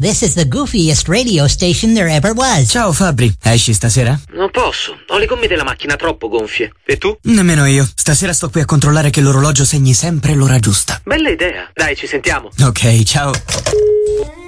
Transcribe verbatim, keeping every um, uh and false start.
This is the goofiest radio station there ever was. Ciao Fabri, esci stasera? Non posso, ho le gomme della macchina troppo gonfie. E tu? Nemmeno io. Stasera sto qui a controllare che l'orologio segni sempre l'ora giusta. Bella idea. Dai, ci sentiamo. Ok, ciao.